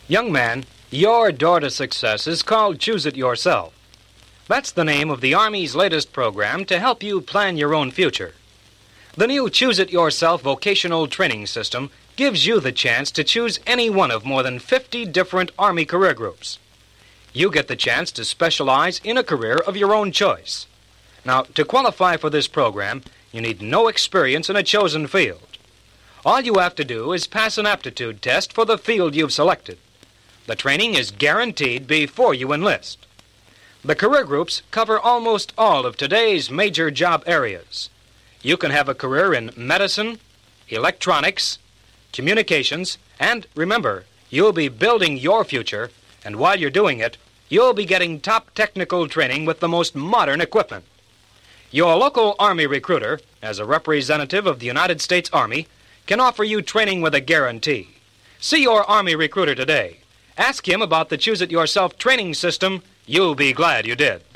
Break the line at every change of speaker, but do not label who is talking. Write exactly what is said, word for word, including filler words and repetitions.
Young man, your door to success is called Choose It Yourself. That's the name of the Army's latest program to help you plan your own future. The new Choose It Yourself vocational training system gives you the chance to choose any one of more than fifty different Army career groups. You get the chance to specialize in a career of your own choice. Now, to qualify for this program, you need no experience in a chosen field. All you have to do is pass an aptitude test for the field you've selected. The training is guaranteed before you enlist. The career groups cover almost all of today's major job areas. You can have a career in medicine, electronics, communications, and remember, you'll be building your future, and while you're doing it, you'll be getting top technical training with the most modern equipment. Your local Army recruiter, as a representative of the United States Army, can offer you training with a guarantee. See your Army recruiter today. Ask him about the Choose It Yourself training system. You'll be glad you did.